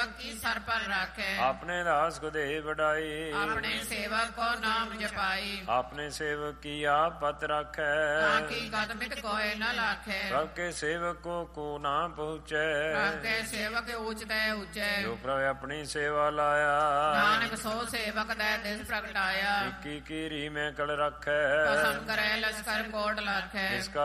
सेवक की सर पर रखे। अपने दास को दे बढ़ाई, अपने सेवक को नाम जपाई। अपने सेवक की आप पत रखे, ताकि कदमित कोई न लाखे। प्रभु के सेवकों को ना पहुँचे, प्रभु के सेवक ऊंचते ऊंचे। जो प्रभु अपनी सेवा लाया, नानक सो सेवक दे दिस प्रगटाया। की री में कल रखे, कसम करे लश्कर कोट लखे।